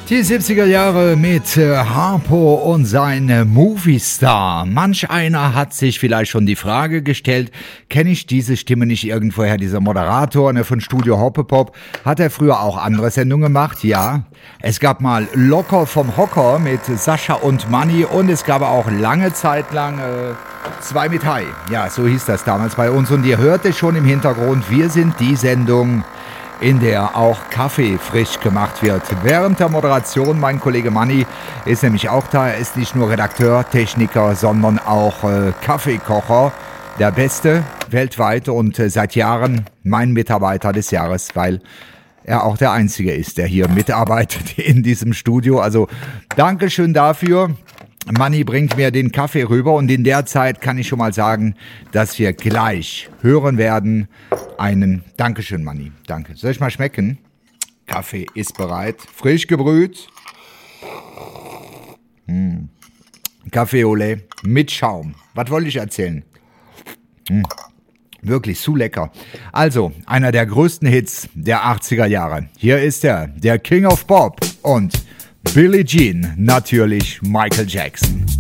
Die 70er Jahre mit Harpo und sein Movie Star. Manch einer hat sich vielleicht schon die Frage gestellt, kenne ich diese Stimme nicht irgendwoher? Dieser Moderator von Studio Hoppepop, hat er früher auch andere Sendungen gemacht? Ja. Es gab mal Locker vom Hocker mit Sascha und Manni und es gab auch lange Zeit lang Zwei mit Hai. Ja, so hieß das damals bei uns und ihr hört es schon im Hintergrund, wir sind die Sendung, in der auch Kaffee frisch gemacht wird. Während der Moderation, mein Kollege Manni ist nämlich auch da. Er ist nicht nur Redakteur, Techniker, sondern auch Kaffeekocher. Der Beste weltweit und seit Jahren mein Mitarbeiter des Jahres, weil er auch der Einzige ist, der hier mitarbeitet in diesem Studio. Also Dankeschön dafür. Manni bringt mir den Kaffee rüber und in der Zeit kann ich schon mal sagen, dass wir gleich hören werden einen Dankeschön, Manni. Danke. Soll ich mal schmecken? Kaffee ist bereit. Frisch gebrüht. Kaffee Olé mit Schaum. Was wollte ich erzählen? Wirklich zu lecker. Also, einer der größten Hits der 80er Jahre. Hier ist er, der King of Pop und Billie Jean, natürlich Michael Jackson.